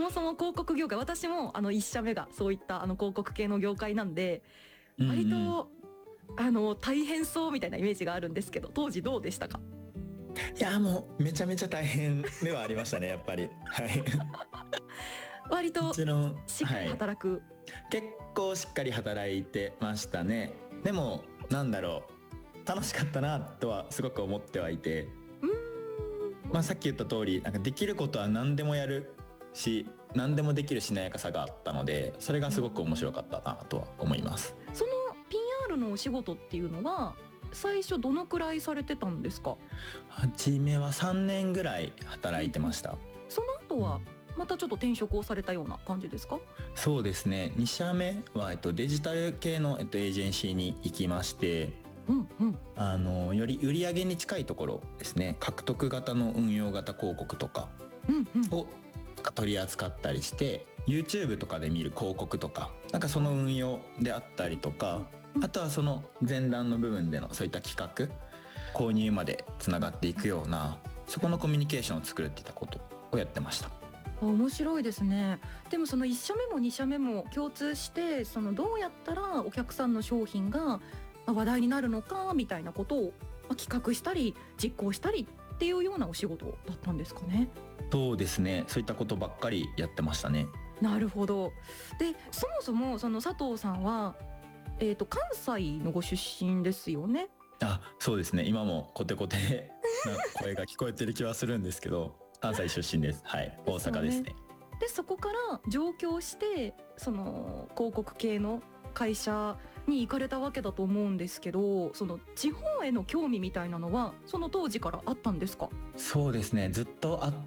もそも広告業界、私も一社目がそういった広告系の業界なんで、割と大変そうみたいなイメージがあるんですけど、当時どうでしたか？ いやもうめちゃめちゃ大変ではありましたね、やっぱり。はい割ともちろん、 しっかり働く、 結構しっかり働いてましたね。でもなんだろう、楽しかったなとはすごく思ってはいて、さっき言った通りなんかできることは何でもやるし、何でもできるしなやかさがあったので、それがすごく面白かったなとは思います。 その PR のお仕事っていうのは最初どのくらいされてたんですか？ 初めは3年ぐらい働いてました。 その後はまたちょっと転職をされたような感じですか？ そうですね、2社目は、デジタル系の、エージェンシーに行きまして、より売り上げに近いところですね、獲得型の運用型広告とかを取り扱ったりして、YouTube とかで見る広告とか、なんかその運用であったりとか、あとはその前段の部分でのそういった企画購入までつながっていくような、そこのコミュニケーションを作るっていったことをやってました。 面白いですね。でもその1社目も2社目も共通して、そのどうやったらお客さんの商品が話題になるのかみたいなことを企画したり実行したりっていうようなお仕事だったんですかね。 そうですね、そういったことばっかりやってましたね。 なるほど。でそもそもその佐藤さんは、関西のご出身ですよね。 そうですね、今もコテコテな声が聞こえてる気はするんですけど、関西出身です。はい、大阪ですね。 でそこから上京してその広告系の会社に行かれたわけだと思うんですけど、その地方への興味みたいなのはその当時からあったんですか？ そうですね、ずっとあって、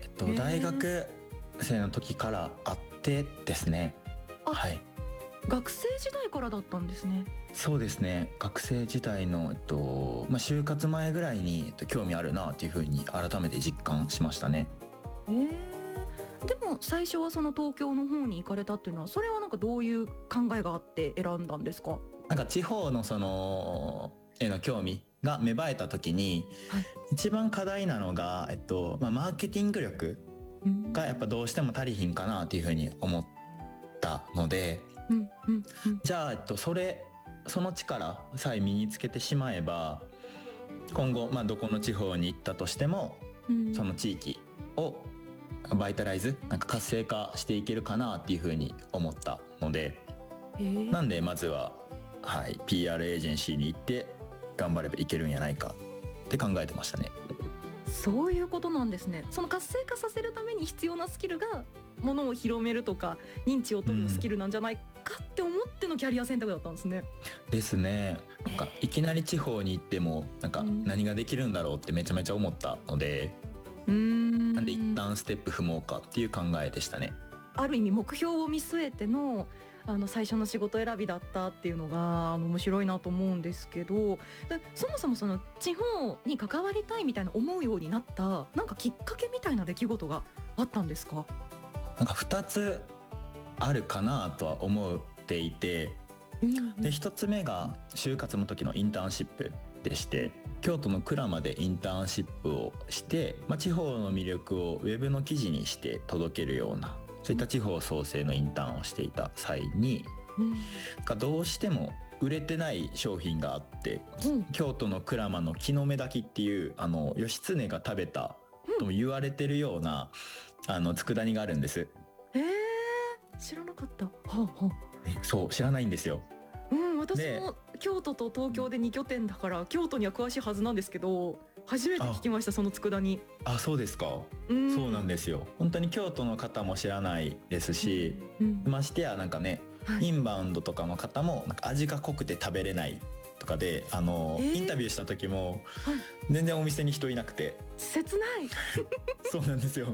大学生の時からあってですね。はい、 学生時代からだったんですね。 そうですね、学生時代の、就活前ぐらいに、興味あるなっていうふうに改めて実感しましたね。 でも最初はその東京の方に行かれたっていうのは、それはなんかどういう考えがあって選んだんですか？ なんか地方のそのへの興味が芽生えた時に、一番課題なのが、マーケティング力がやっぱどうしても足りひんかなっていうふうに思ったので、じゃあ、その力さえ身につけてしまえば、今後、どこの地方に行ったとしても、その地域をバイタライズ、なんか活性化していけるかなっていうふうに思ったので、なんでまずは、PR エージェンシーに行って頑張ればいけるんやないかって考えてましたね。 そういうことなんですね。その活性化させるために必要なスキルが物を広めるとか認知を取るスキルなんじゃないかって思ってのキャリア選択だったんですね。 ですね。なんかいきなり地方に行ってもなんか何ができるんだろうってめちゃめちゃ思ったので、なんで一旦ステップ踏もうかっていう考えでしたね。 ある意味目標を見据えての最初の仕事選びだったっていうのが面白いなと思うんですけど、そもそもその地方に関わりたいみたいな思うようになったなんかきっかけみたいな出来事があったんですか？ なんか2つあるかなとは思っていて、で1つ目が就活の時のインターンシップでして、京都の鞍馬でインターンシップをして、地方の魅力をウェブの記事にして届けるような、そういった地方創生のインターンをしていた際に、どうしても売れてない商品があって、京都の鞍馬の木の芽炊きっていう義経が食べたとも言われてるような佃煮があるんです。 知らなかった。 そう、知らないんですよ。 私も京都と東京で2拠点だから京都には詳しいはずなんですけど、初めて聞きました、その佃煮。 そうですか。そうなんですよ。本当に京都の方も知らないですし、ましてやなんかね、インバウンドとかの方もなんか味が濃くて食べれないとかで、インタビューした時も全然お店に人いなくて、 切ないそうなんですよ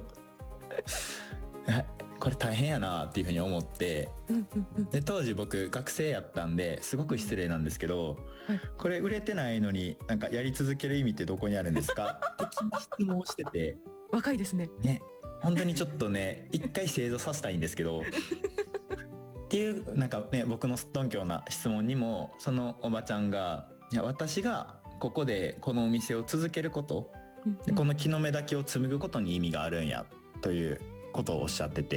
これ大変やなっていうふうに思って、で当時僕学生やったんですごく失礼なんですけど、これ売れてないのになんかやり続ける意味ってどこにあるんですかって質問をしてて、 若いですね。 本当にちょっとね一回正座させたいんですけどっていうなんかね、僕のすっとんきょうな質問にもそのおばちゃんが、いや私がここでこのお店を続けること、この木の芽だけを紡ぐことに意味があるんやということをおっしゃってて、